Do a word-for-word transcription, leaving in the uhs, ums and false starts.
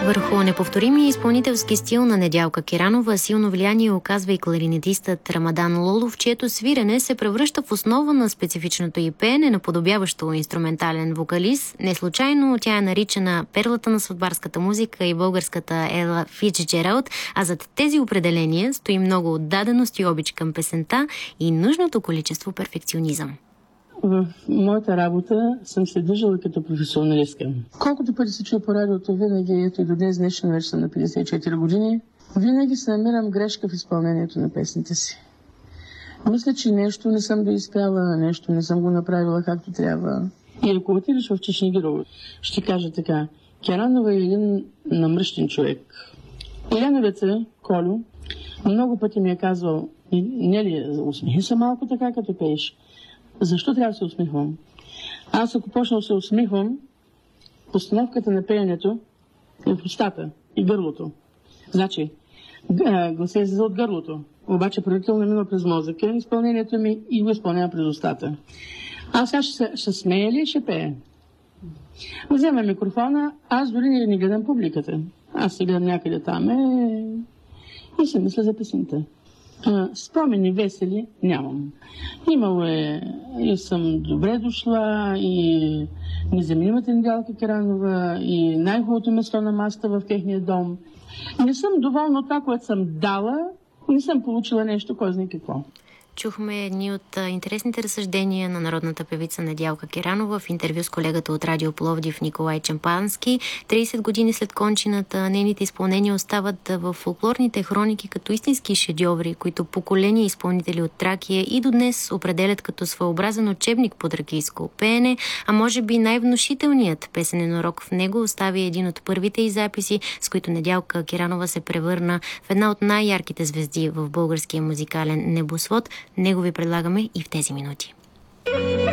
Върху неповторимия изпълнителски стил на Недялка Киранова силно влияние оказва и кларинетистът Рамадан Лолов, чието свирене се превръща в основа на специфичното й пеене, наподобяващо инструментален вокалист. Неслучайно тя е наричана перлата на сватбарската музика и българската Ела Фицджералд, а зад тези определения стои много отдаденост и обич към песента и нужното количество перфекционизъм. В моята работа съм се държала като професионалистка. Колкото пъти се чуя по радиото, винаги, ето и до днес днешно, вече съм на петдесет и четири години, винаги се намирам грешка в изпълнението на песните си. Мисля, че нещо не съм доизпяла, нещо не съм го направила както трябва. И ако отидеш в Чешнегирово, ще кажа така: Киранова е един намръщен човек. Еляновеца Колю много пъти ми е казвал: не ли, усмихни се малко така, като пееш. Защо трябва да се усмихвам? Аз ако почна да се усмихвам, постановката на пеенето е в устата и гърлото. Значи, гласа излиза от гърлото, обаче предварително мина през мозъка, изпълнението ми и го изпълнява през устата. Аз сега ще, ще смея ли, ще пея? Взема микрофона, аз дори не, не гледам публиката. Аз се гледам някъде там е... и се мисля за песента. Спомени весели нямам. Имало е и съм добре дошла, и незаменимата Недялка Киранова, и най-хубавото место на масата в техния дом. Не съм доволна от това, което съм дала, не съм получила нещо, кой знае какво. Чухме едни от интересните разсъждения на народната певица Недялка Киранова в интервю с колегата от Радио Пловдив Николай Чампански. трийсет години след кончината, нейните изпълнения остават в фолклорните хроники като истински шедьоври, които поколения изпълнители от Тракия и до днес определят като своеобразен учебник по тракийско пеене, а може би най-внушителният песенен урок в него остави един от първите й записи, с които Недялка Киранова се превърна в една от най-ярките звезди в българския музикален небосвод. Него ви предлагаме и в тези минути.